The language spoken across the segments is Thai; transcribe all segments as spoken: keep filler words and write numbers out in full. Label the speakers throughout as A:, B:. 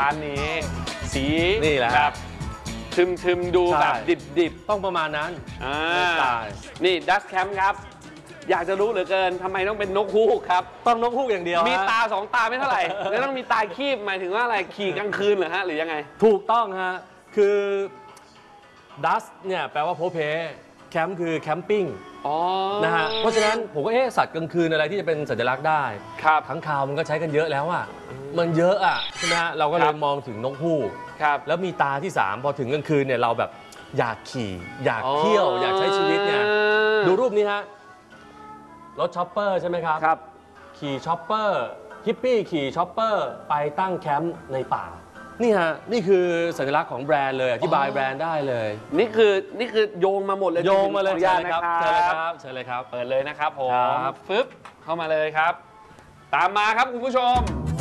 A: ร้านนี้สี
B: นี่แหละ
A: แบบทึมทึมดูแบบดิบ
B: ๆต้องประมาณนั้นอ่า
A: นี่ดัสแคมป์ครับอยากจะรู้เหลือเกินทำไมต้องเป็นนกฮูกครับ
B: ต้องนกฮูกอย่างเดียว
A: มีตาสองตาไม่เท่าไหร่แล้วต้องมีตาคีบหมายถึงว่าอะไรขี่กลางคืนเหรอฮะหรือยังไง
B: ถูกต้องฮะคือดัสเนี่ยแปลว่าโพเพแคมป์คือแคมปิ้งนะฮะเพราะฉะนั้นผมก็เอ๊ะสัตว์กลางคืนอะไรที่จะเป็นสัญลักษณ์ได้
A: ครับ
B: ค้างคาวมันก็ใช้กันเยอะแล้วอ่ะมันเยอะอ่ะใช่ไหมฮะเราก็เลยมองถึงนกฮูกแล้วมีตาที่สามพอถึงกลางคืนเนี่ยเราแบบอยากขี่อยากเที่ยวอยากใช้ชีวิตเนี่ยดูรูปนี้ฮะรถช็อปเปอร์ใช่ไหมครับ
A: ครับ
B: ขี่ช็อปเปอร์ฮิปปี้ขี่ช็อปเปอร์ไปตั้งแคมป์ในป่านี่ฮะนี่คือสัญลักษณ์ของแบรนด์เลยอธิบายแบรนด์ได้เลย
A: นี่คือนี่คือโยงมาหมดเลย
B: โยงมาเลย
A: เชิญเลยครับ
B: เชิญเลยครับเชิญเลยครับ
A: เปิดเลยนะครับผมฟึบเข้ามาเลยครับตามมาครับคุณผู้ชม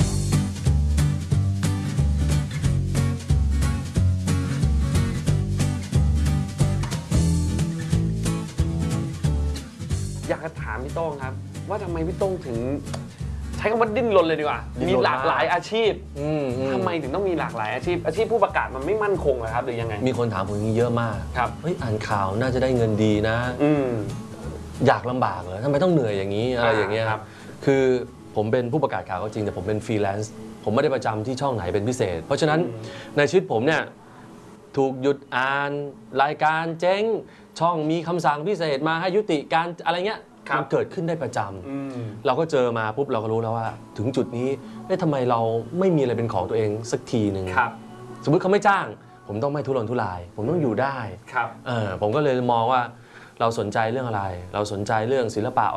A: อยากจะถามพี่โต้งครับว่าทำไมพี่โต้งถึงใช้คำว่าดิ้นรนเลยดีกว่ามีหลากหลายอาชีพทำไมถึงต้องมีหลากหลายอาชีพอาชีพผู้ประกาศมันไม่มั่นคงเหรอครับหรือยังไง
B: มีคนถามผมอย่างนี้เยอะมาก
A: ครับ
B: เฮ้ยอ่านข่าวน่าจะได้เงินดีนะอยากลำบากเหรอทำไมต้องเหนื่อยอย่างนี้อะไรอย่างเงี้ยครับคือผมเป็นผู้ประกาศข่าวก็จริงแต่ผมเป็นฟรีแลนซ์ผมไม่ได้ประจำที่ช่องไหนเป็นพิเศษเพราะฉะนั้นในชีวิตผมเนี่ยถูกหยุดอ่านรายการเจ๊งช่องมีคำสั่งพิเศษมาให้ยุติการอะไรเงี้ยมันเกิดขึ้นได้ประจำเราก็เจอมาปุ๊บเราก็รู้แล้วว่าถึงจุดนี้เอ๊ะทำไมเราไม่มีอะไรเป็นของตัวเองสักทีหนึ่งสมมุติเขาไม่จ้างผมต้องไม่ทุรนทุรายผมต้องอยู่ได้เออผมก็เลยมองว่าเราสนใจเรื่องอะไรเราสนใจเรื่องศิลปะ